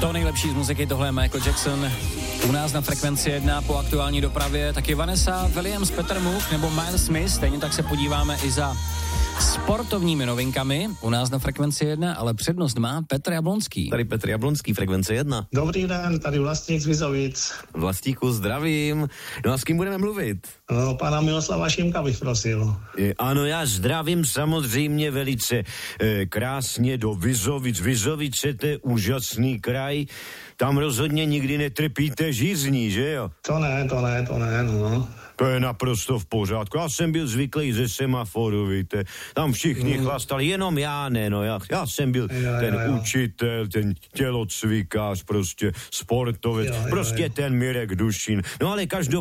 To nejlepší z muziky, tohle je Michael Jackson. U nás na Frekvenci 1 po aktuální dopravě taky Vanessa Williams, Peter Moog nebo Miles Smith. Stejně tak se podíváme i za sportovními novinkami u nás na Frekvenci 1, ale přednost má Petr Jablonský. Tady Petr Jablonský, Frekvence 1. Dobrý den, tady Vlastník z Vizovic. Vlastíku, zdravím. No a s kým budeme mluvit? No, pana Miloslava Šimka bych prosil. Ano, já zdravím samozřejmě velice krásně do Vizovic. Vizovice, to je úžasný kraj. Tam rozhodně nikdy netrpíte žízní, že jo? To ne, no. To je naprosto v pořádku. Já jsem byl zvyklý ze semaforu, víte. Tam všichni chlastali, jenom já ne, no. Já jsem byl ten učitel, ten tělocvikář, prostě sportovec, ten Mirek Dušín. No ale každopádně